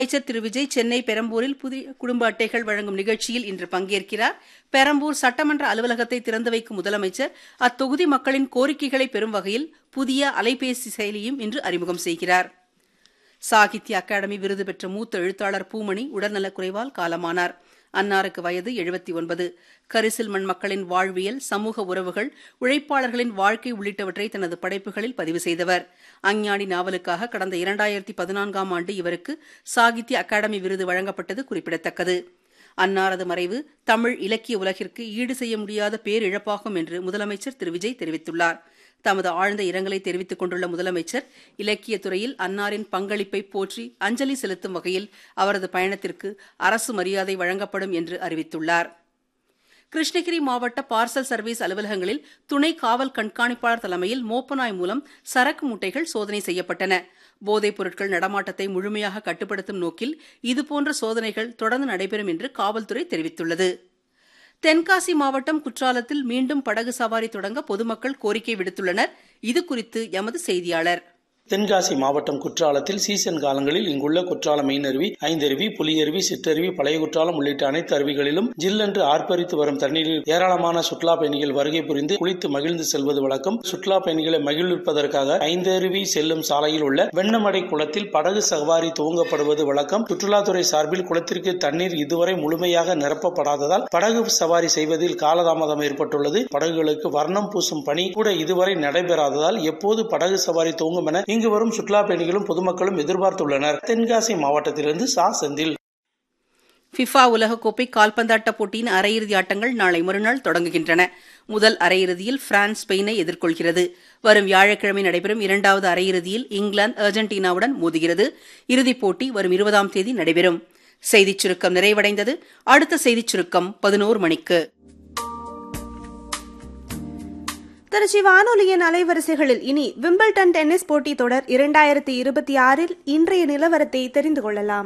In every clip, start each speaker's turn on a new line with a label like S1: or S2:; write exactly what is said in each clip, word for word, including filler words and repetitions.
S1: அமைச்சர் திரு விஜய் சென்னை பெரம்பூரில் புதிய குடும்ப அட்டைகள் வழங்கும் நிகழ்ச்சியில் இன்று பங்கேற்கிறார். பெரம்பூர் சட்டமன்ற அலுவலகத்தை திறந்து வைக்கும் முதலமைச்சர் அத்தொகுதி மக்களின் கோரிக்கைகளை பெறும் வகையில் புதிய அலைபேசி செயலியும் இன்று அறிமுகம் செய்கிறார். சாகித்ய அகாடமி விருது பெற்ற மூத்த எழுத்தாளர் பூமணி உடல்நலக்குறைவால் காலமானார். அன்னாருக்கு வயது எழுபத்தி ஒன்பது. கரிசில் மண் மக்களின் வாழ்வியல், சமூக உறவுகள், உழைப்பாளர்களின் வாழ்க்கை உள்ளிட்டவற்றை தனது படைப்புகளில் பதிவு செய்தவர். அஞ்ஞானி நாவலுக்காக கடந்த இரண்டாயிரத்தி பதினான்காம் ஆண்டு இவருக்கு சாகித்ய அகாடமி விருது வழங்கப்பட்டது குறிப்பிடத்தக்கது. அன்னாரது மறைவு தமிழ் இலக்கிய உலகிற்கு ஈடு செய்ய முடியாத பேரிழப்பாகும் என்று முதலமைச்சர் திரு விஜய் தெரிவித்துள்ளார். தமது ஆழ்ந்த இரங்கலை தெரிவித்துக் கொண்டுள்ள முதலமைச்சர், இலக்கியத் துறையில் அன்னாரின் பங்களிப்பை போற்றி அஞ்சலி செலுத்தும் வகையில் அவரது பயணத்திற்கு அரசு மரியாதை வழங்கப்படும் என்று அறிவித்துள்ளார். கிருஷ்ணகிரி மாவட்ட பார்சல் சர்வீஸ் அலுவலகங்களில் துணை காவல் கண்காணிப்பாளர் தலைமையில் மோப்பநாய் மூலம் சரக்கு மூட்டைகள் சோதனை செய்யப்பட்டன. போதைப் பொருட்கள் நடமாட்டத்தை முழுமையாக கட்டுப்படுத்தும் நோக்கில் இதுபோன்ற சோதனைகள் தொடர்ந்து நடைபெறும் என்று காவல்துறை தெரிவித்துள்ளது. தென்காசி மாவட்டம் குற்றாலத்தில் மீண்டும் படகு சவாரி தொடங்க பொதுமக்கள் கோரிக்கை விடுத்துள்ளனர். இதுகுறித்து எமது செய்தியாளர்.
S2: தென்காசி மாவட்டம் குற்றாலத்தில் சீசன் காலங்களில் இங்குள்ள குற்றாலம் மெயினருவி, ஐந்தருவி, புலியருவி, சிற்றருவி, பழைய குற்றாலம் உள்ளிட்ட அனைத்து அருவிகளிலும் ஜில்லென்று ஆர்ப்பரித்து வரும் தண்ணீரில் ஏராளமான சுற்றுலா பயணிகள் வருகை புரிந்து குளித்து மகிழ்ந்து செல்வது வழக்கம். சுற்றுலா பயணிகளை மகிழ்விப்பதற்காக ஐந்தருவி செல்லும் சாலையில் உள்ள வெண்ணமடை குளத்தில் படகு சவாரி துவங்கப்படுவது வழக்கம். சுற்றுலாத்துறை சார்பில் குளத்திற்கு தண்ணீர் இதுவரை முழுமையாக நிரப்பப்படாததால் படகு சவாரி செய்வதில் காலதாமதம் ஏற்பட்டுள்ளது. படகுகளுக்கு வர்ணம் பூசும் பணி கூட இதுவரை நடைபெறாததால் எப்போது படகு சவாரி துவங்கும் என இங்கு வரும் சுற்றுலா பயணிகளும் பொதுமக்களும் எதிர்பார்த்துள்ளனர். தென்காசி மாவட்டத்திலிருந்து சா செந்தில்.
S1: ஃபிஃபா உலகக்கோப்பை கால்பந்தாட்ட போட்டியின் அரையிறுதி ஆட்டங்கள் நாளை மறுநாள் தொடங்குகின்றன. முதல் அரையிறுதியில் பிரான்ஸ் ஸ்பெயினை எதிர்கொள்கிறது. வரும் வியாழக்கிழமை நடைபெறும் இரண்டாவது அரையிறுதியில் இங்கிலாந்து அர்ஜென்டினாவுடன் மோதுகிறது. இறுதிப் போட்டி வரும் இருபதாம் தேதி நடைபெறும். செய்திச் சுருக்கம் நிறைவடைந்தது. அடுத்த செய்திச் சுருக்கம் பதினோரு மணிக்கு.
S3: திருச்சி வானொலியின் அலைவரிசைகளில் இனி விம்பிள்டன் டென்னிஸ் போட்டி தொடர் இரண்டாயிரத்தி இருபத்தி ஆறில் இன்றைய நிலவரத்தை தெரிந்து கொள்ளலாம்.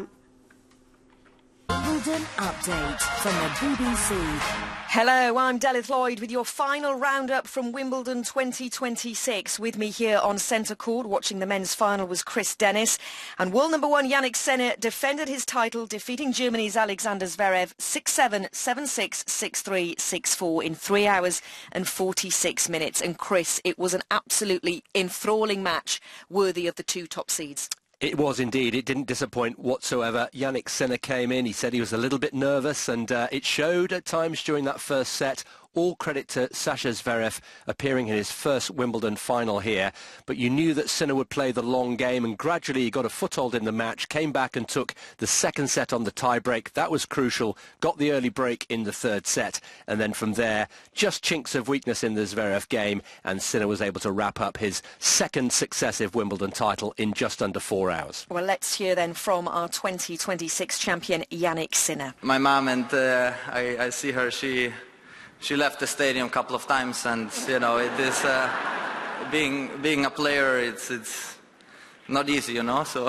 S4: Update from the B B C. Hello, I'm Delith Lloyd with your final roundup from Wimbledon twenty twenty-six. With me here on centre court watching the men's final was Chris Dennis. And world number one Yannick Sinner defended his title, defeating Germany's Alexander Zverev six seven, seven six, six three, six four in three hours and forty-six minutes. And Chris, it was an absolutely enthralling match worthy of the two top seeds.
S5: It was indeed. It didn't disappoint whatsoever. Yannick Sinner came in. He said he was a little bit nervous, and uh, it showed at times during that first set. All credit to Sasha Zverev appearing in his first Wimbledon final here. But you knew that Sinner would play the long game, and gradually he got a foothold in the match, came back and took the second set on the tie-break. That was crucial. Got the early break in the third set. And then from there, just chinks of weakness in the Zverev game, and Sinner was able to wrap up his second successive Wimbledon title in just under four hours.
S4: Well, let's hear then from our twenty twenty-six champion, Yannick Sinner.
S6: My mum, and uh, I, I see her, she... She left the stadium a couple of times, and you know, it is uh, being being a player. It's it's not easy, you know. So,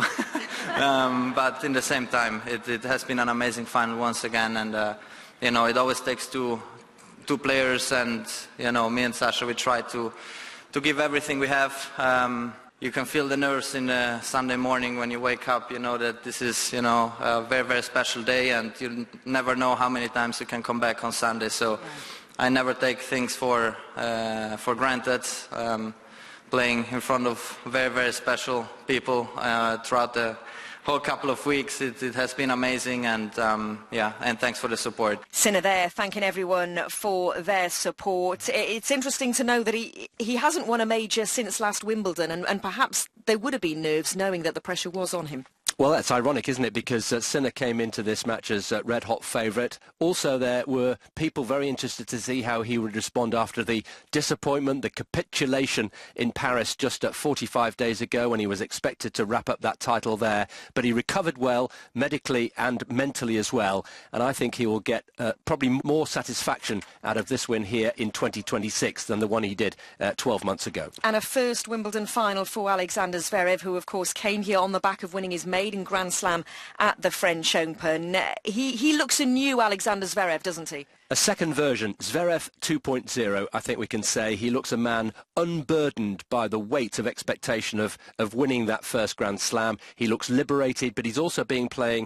S6: um, but in the same time, it, it has been an amazing final once again, and uh, you know, it always takes two two players, and you know, me and Sasha, we try to to give everything we have. Um, You can feel the nerves in the Sunday morning when you wake up. You know that this is, you know, a very, very special day, and you never know how many times you can come back on Sunday. So I never take things for uh, for granted. Um, playing in front of very, very special people uh, throughout the whole couple of weeks, it, it has been amazing, and um, yeah, and thanks for the support.
S4: Sinner there, thanking everyone for their support. It's interesting to know that he he hasn't won a major since last Wimbledon, and, and perhaps there would have been nerves knowing that the pressure was on him.
S5: Well, that's ironic, isn't it? Because uh, Sinner came into this match as uh, red-hot favourite. Also, there were people very interested to see how he would respond after the disappointment, the capitulation in Paris just uh, forty-five days ago when he was expected to wrap up that title there. But he recovered well, medically and mentally as well. And I think he will get uh, probably more satisfaction out of this win here in twenty twenty-six than the one he did uh, twelve months ago.
S4: And a first Wimbledon final for Alexander Zverev, who, of course, came here on the back of winning his major maiden Grand Slam at the French Open. Uh, he, he looks a new Alexander Zverev, doesn't he?
S5: A second version, Zverev two point oh, I think we can say. He looks a man unburdened by the weight of expectation of, of winning that first Grand Slam. He looks liberated, but he's also being playing